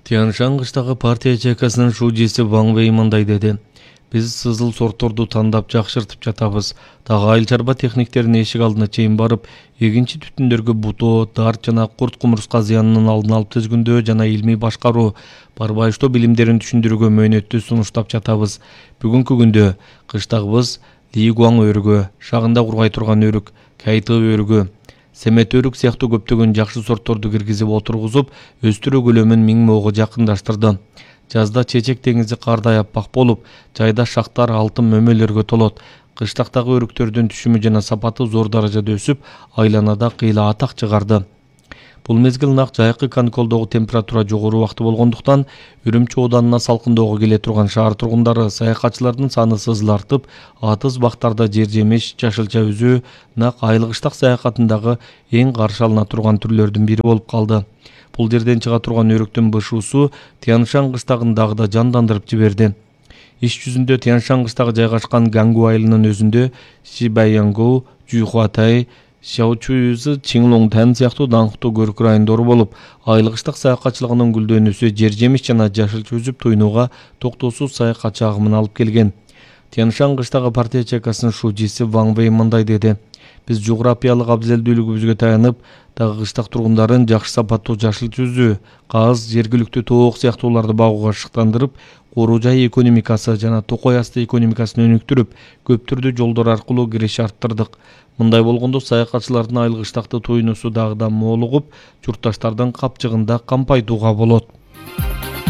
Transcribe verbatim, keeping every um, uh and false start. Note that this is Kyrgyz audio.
Тянь-Шань кыштагы партия чайкасынын шуудиси Ван Вэй мындай деди. Биз сызыл сортторду тандап жакшыртып жатабыз. Дагы айыл чарба техниктерин эшик алдына чейин барып, эгинчи түтүндөргө бутоо, дарт жана курт кумурска зыянынын алдын алып түзгүндөө жана илмий башкаруу, барбайыштоо билимдерин түшүндүрүүгө мөөнөттүү сунуштап жатабыз. Бүгүнкү күндө кыштагыбыз Лигуаң өрүгө, шагында кургай турган өрүк, Кайты өрүгө, Семет өрүк сыяктуу көптөгөн жакшы сортторду киргизип отургузуп, өстүрүү көлөмүн миң моого жакындаштырды. Жазда Чечек деңизи кардай аппак болуп, жайда шактар алтын мөмөлөргө толот. Кыштактагы өрүктөрдүн түшүмү жана сапаты зор даражада өсүп, айланада кыйла атак чыгарды. Бул мезгил нак жайкы каникулдогу температура жогору убакты болгондуктан, Үрүмчү ооданына салкындоого келе турган шаар тургундары саякатчылардын саны сызыл артып, атыз бактарда жер жемиш, жашылча үзүү нак айыл кыштак саякатындагы эң каршы алына турган түрлөрдүн бири болуп калды. Бул жерден чыга турган өрүктүн бышуусу Тянь-Шань кыштагын дагы да жандандырып жиберди. Иш жүзүндө Тянь-Шань кыштагы жайгашкан Гангу айылынын өзүндө Шибайянгу, Жуйхуатай, Шаочуйзы, Чинлонгтан сыяктуу даңктуу көрүк райондору болуп, айыл кыштак саякатчылыгынын гүлдөнүүсү жер жемиш жана жашылча үзүп туйнууга токтоосуз саякатчы агымын алып келген. Тянь-Шань кыштагы партия чайкасынын шуудиси Ван Вэй мындай деди. Биз жографиялык абзелдүүлүгүбүзгө таянып, дагы кыштак тургундарын жакшы сапаттуу жашылча үзүү, каз, жергиликтүү тоок сыяктууларды багууга шыктандырып, коруу жай экономикасы жана токой асты экономикасын өнүктүрүп, көп түрдүү жолдор аркылуу кириш арттырдык. Мындай болгондо саякатчылардын айыл кыштакты туйнуусу дагы да молугуп, журтташтардын капчыгында кампайтууга болот.